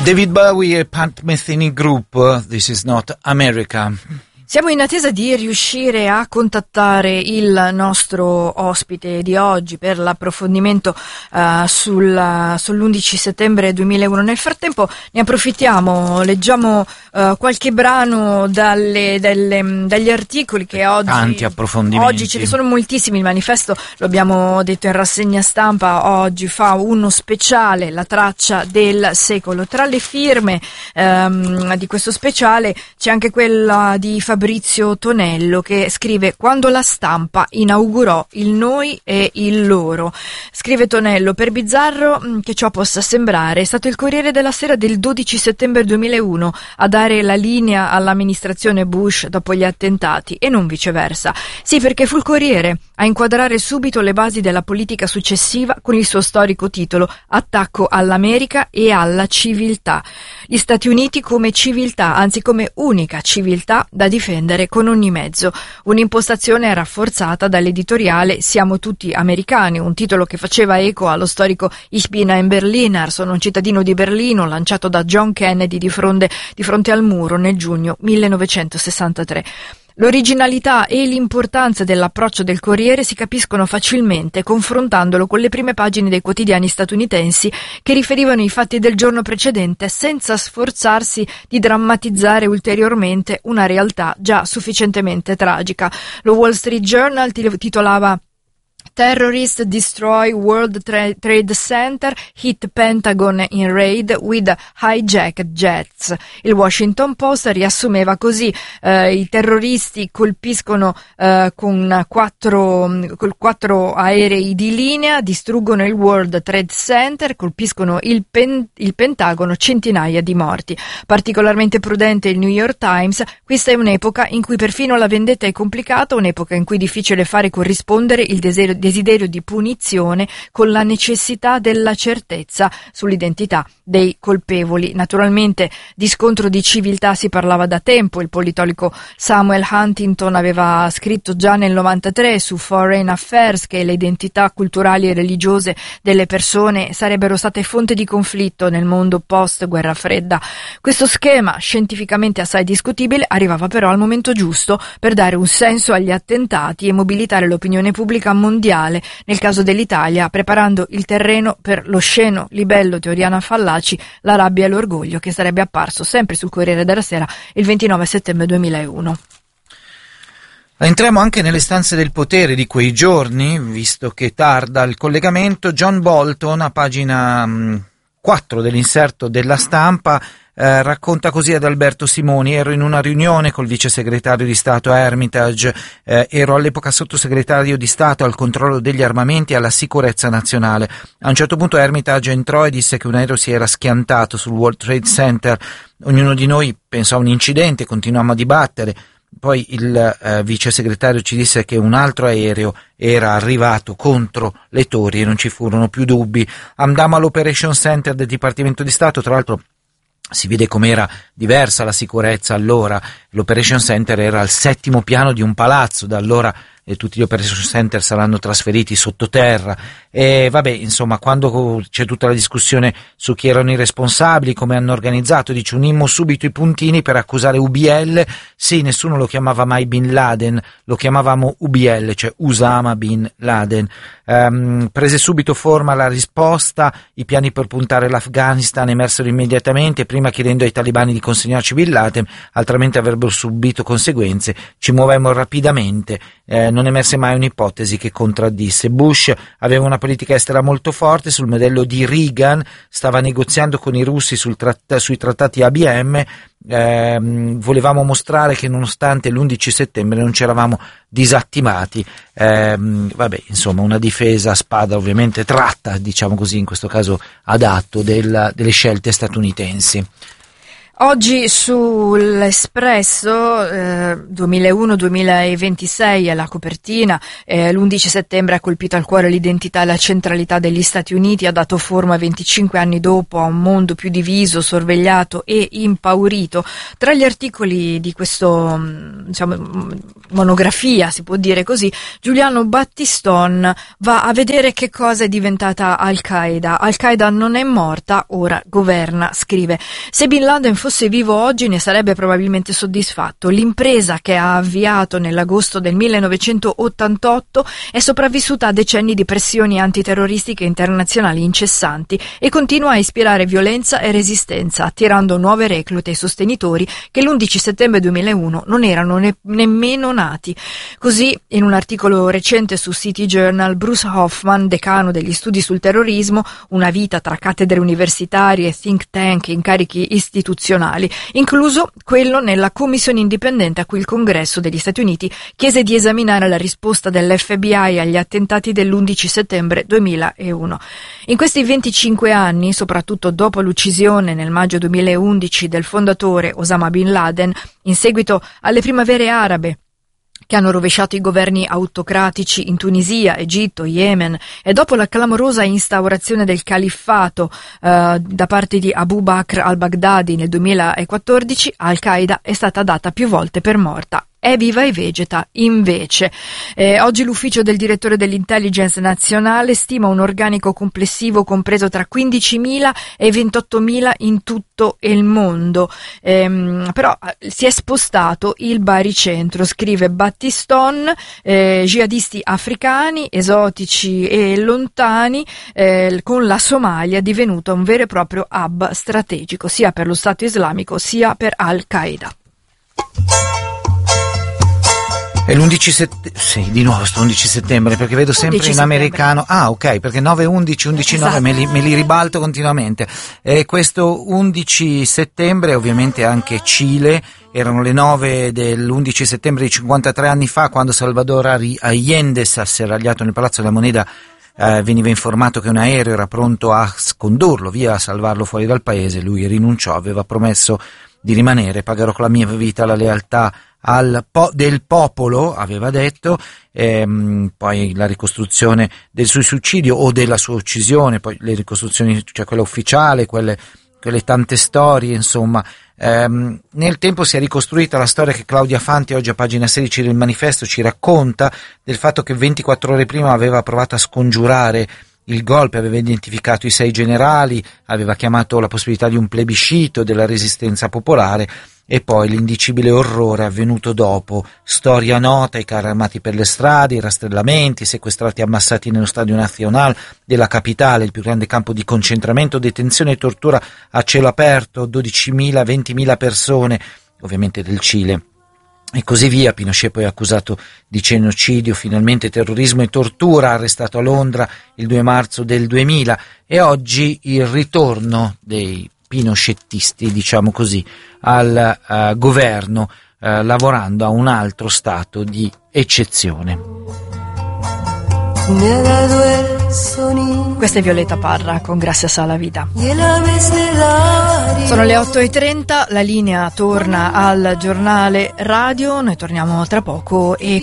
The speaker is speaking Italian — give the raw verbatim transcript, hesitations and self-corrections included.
David Bowie e Pat Metheny Group, This Is Not America. Siamo in attesa di riuscire a contattare il nostro ospite di oggi per l'approfondimento uh, sul, sull'undici settembre duemilauno. Nel frattempo ne approfittiamo, leggiamo uh, qualche brano dalle, delle, dagli articoli che oggi... Tanti approfondimenti. Oggi ce ne sono moltissimi, il manifesto, lo abbiamo detto in rassegna stampa, oggi fa uno speciale, la traccia del secolo. Tra le firme um, di questo speciale c'è anche quella di Fabrizio Tonello, che scrive: quando la stampa inaugurò il noi e il loro. Scrive Tonello: per bizzarro che ciò possa sembrare, è stato il Corriere della Sera del dodici settembre duemilauno a dare la linea all'amministrazione Bush dopo gli attentati e non viceversa. Sì, perché fu il Corriere a inquadrare subito le basi della politica successiva con il suo storico titolo Attacco all'America e alla civiltà. Gli Stati Uniti come civiltà, anzi come unica civiltà da difendere con ogni mezzo. Un'impostazione rafforzata dall'editoriale Siamo tutti americani, un titolo che faceva eco allo storico Ich bin ein Berliner, sono un cittadino di Berlino, lanciato da John Kennedy di fronte, di fronte al muro nel giugno millenovecentosessantatré. L'originalità e l'importanza dell'approccio del Corriere si capiscono facilmente confrontandolo con le prime pagine dei quotidiani statunitensi che riferivano i fatti del giorno precedente senza sforzarsi di drammatizzare ulteriormente una realtà già sufficientemente tragica. Lo Wall Street Journal titolava Terrorists destroy World Tra- Trade Center, hit Pentagon in raid with hijacked jets. Il Washington Post riassumeva così: eh, i terroristi colpiscono eh, con quattro, con quattro aerei di linea, distruggono il World Trade Center, colpiscono il, pen- il Pentagono, centinaia di morti. Particolarmente prudente il New York Times: questa è un'epoca in cui perfino la vendetta è complicata, un'epoca in cui è difficile fare corrispondere il desiderio desiderio di punizione con la necessità della certezza sull'identità dei colpevoli. Naturalmente di scontro di civiltà si parlava da tempo. Il politologo Samuel Huntington aveva scritto già nel novantatré su Foreign Affairs che le identità culturali e religiose delle persone sarebbero state fonte di conflitto nel mondo post guerra fredda. Questo schema, scientificamente assai discutibile, arrivava però al momento giusto per dare un senso agli attentati e mobilitare l'opinione pubblica mondiale, nel caso dell'Italia, preparando il terreno per lo sceno libello di Oriana Fallaci, La rabbia e l'orgoglio, che sarebbe apparso sempre sul Corriere della Sera il ventinove settembre duemilauno. Entriamo anche nelle stanze del potere di quei giorni, visto che tarda il collegamento. John Bolton, a pagina mh, quattro dell'inserto della Stampa, Eh, racconta così ad Alberto Simoni: ero in una riunione col vice segretario di Stato Hermitage, eh, ero all'epoca sottosegretario di Stato al controllo degli armamenti e alla sicurezza nazionale. A un certo punto Hermitage entrò e disse che un aereo si era schiantato sul World Trade Center. Ognuno di noi pensò a un incidente, continuammo a dibattere. Poi il eh, vice segretario ci disse che un altro aereo era arrivato contro le torri e non ci furono più dubbi. Andammo all'Operation Center del Dipartimento di Stato, tra l'altro si vede com'era diversa la sicurezza allora. L'Operation Center era al settimo piano di un palazzo, da allora e tutti gli Operation Center saranno trasferiti sottoterra. E vabbè, insomma, quando c'è tutta la discussione su chi erano i responsabili, come hanno organizzato, dice: unimmo subito i puntini per accusare U B L. Sì, nessuno lo chiamava mai Bin Laden, lo chiamavamo U B L, cioè Usama Bin Laden. Um, prese subito forma la risposta, i piani per puntare l'Afghanistan emersero immediatamente, prima chiedendo ai talibani di consegnarci Bin Laden, altrimenti avrebbero subito conseguenze. Ci muovemmo rapidamente, eh, non emerse mai un'ipotesi che contraddisse. Bush aveva una politica estera molto forte sul modello di Reagan, stava negoziando con i russi sul tratt- sui trattati A B M. Eh, volevamo mostrare che nonostante l'undici settembre non ci eravamo disattivati. Eh, vabbè, insomma, una difesa a spada ovviamente tratta, diciamo così, in questo caso adatto, del, delle scelte statunitensi. Oggi sull'Espresso eh, duemilauno duemilaventisei è la copertina, eh, l'undici settembre ha colpito al cuore l'identità e la centralità degli Stati Uniti, ha dato forma venticinque anni dopo a un mondo più diviso, sorvegliato e impaurito. Tra gli articoli di questo, diciamo, monografia, si può dire così, Giuliano Battistone va a vedere che cosa è diventata Al-Qaeda. Al-Qaeda non è morta, ora governa, scrive. Se Bin Laden fosse vivo oggi ne sarebbe probabilmente soddisfatto. L'impresa che ha avviato nell'agosto del millenovecentottantotto è sopravvissuta a decenni di pressioni antiterroristiche internazionali incessanti e continua a ispirare violenza e resistenza, attirando nuove reclute e sostenitori che l'undici settembre duemilauno non erano ne- nemmeno nati. Così, in un articolo recente su City Journal, Bruce Hoffman, decano degli studi sul terrorismo, una vita tra cattedre universitarie, think tank, incarichi istituzionali, incluso quello nella commissione indipendente a cui il Congresso degli Stati Uniti chiese di esaminare la risposta dell'F B I agli attentati dell'undici settembre duemilauno. In questi venticinque anni, soprattutto dopo l'uccisione nel maggio duemilaundici del fondatore Osama Bin Laden, in seguito alle primavere arabe che hanno rovesciato i governi autocratici in Tunisia, Egitto, Yemen, e dopo la clamorosa instaurazione del califfato eh, da parte di Abu Bakr al-Baghdadi nel duemilaquattordici, Al-Qaeda è stata data più volte per morta. È viva e vegeta, invece. Eh, oggi l'ufficio del direttore dell'intelligence nazionale stima un organico complessivo compreso tra quindicimila e ventottomila in tutto il mondo. Ehm, però si è spostato il baricentro, scrive Battistone, eh, jihadisti africani, esotici e lontani, eh, con la Somalia divenuta un vero e proprio hub strategico, sia per lo Stato islamico sia per Al-Qaeda. È l'undici settembre, sì, di nuovo sto undici settembre, perché vedo sempre in americano, ah ok, perché nove undici, undici nove, esatto. me, li, me li ribalto continuamente. E questo undici settembre, ovviamente anche Cile, erano le nove dell'undici settembre di cinquantatré anni fa, quando Salvador Allende si è asserragliato nel Palazzo della Moneda. Eh, veniva informato che un aereo era pronto a condurlo via, a salvarlo fuori dal paese. Lui rinunciò, aveva promesso di rimanere, pagherò con la mia vita la lealtà al po- del popolo, aveva detto. Ehm, poi la ricostruzione del suo suicidio o della sua uccisione, poi le ricostruzioni, cioè quella ufficiale, quelle, quelle tante storie, insomma. Ehm, nel tempo si è ricostruita la storia che Claudia Fanti oggi a pagina sedici del Manifesto ci racconta, del fatto che ventiquattro ore prima aveva provato a scongiurare il golpe, aveva identificato i sei generali, aveva chiamato la possibilità di un plebiscito della resistenza popolare, e poi l'indicibile orrore avvenuto dopo, storia nota, i carri armati per le strade, i rastrellamenti, sequestrati e ammassati nello Stadio Nacional della capitale, il più grande campo di concentramento, detenzione e tortura a cielo aperto, dodicimila, ventimila persone, ovviamente del Cile. E così via. Pinochet poi accusato di genocidio, finalmente terrorismo e tortura, arrestato a Londra il due marzo del duemila, e oggi il ritorno dei pinochettisti, diciamo così, al uh, governo, uh, lavorando a un altro stato di eccezione. Questa è Violeta Parra con Gracias a la Vida. Sono le otto e trenta, la linea torna al giornale radio, noi torniamo tra poco e